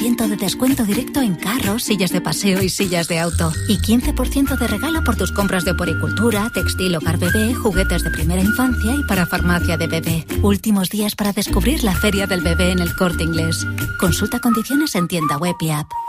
15% de descuento directo en carros, sillas de paseo y sillas de auto. Y 15% de regalo por tus compras de oporicultura, textil, hogar bebé, juguetes de primera infancia y para farmacia de bebé. Últimos días para descubrir la Feria del Bebé en El Corte Inglés. Consulta condiciones en tienda web y app.